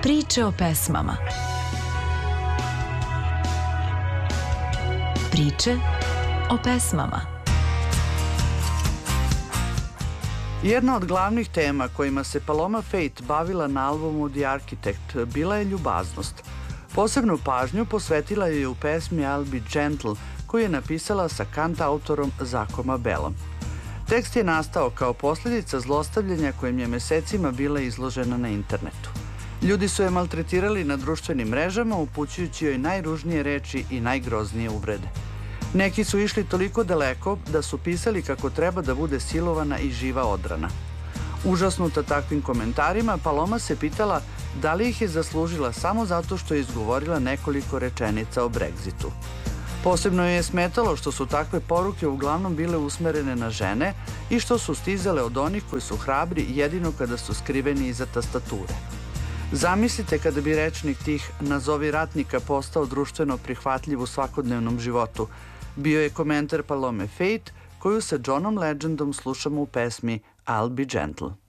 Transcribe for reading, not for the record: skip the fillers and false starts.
Priče o pesmama. Priče o pesmama. Jedna od glavnih tema kojima se Paloma Faith bavila na albumu The Architect bila je ljubaznost. Posebnu pažnju posvetila je u pesmi I'll Be Gentle, koju je napisala sa kantautorom Zackom Abelom. Tekst je nastao kao posljedica zlostavljanja kojim je mesecima bila izložena na internetu. Ljudi su je maltretirali na društvenim mrežama, upućujući joj najružnije reči i najgroznije uvrede. Neki su išli toliko daleko da su pisali kako treba da bude silovana i živa odrana. Užasnuta takvim komentarima, Paloma se pitala da li ih je zaslužila samo zato što je izgovorila nekoliko rečenica o Brexitu. Posebno joj je smetalo što su takve poruke uglavnom bile usmerene na žene i što su stizale od onih koji su hrabri jedino kada su skriveni iza tastature. Zamislite kada bi rečnik tih nazovi ratnika postao društveno prihvatljiv u svakodnevnom životu. Bio je komentar Palome Faith, koju sa Johnom Legendom slušamo u pesmi I'll Be Gentle.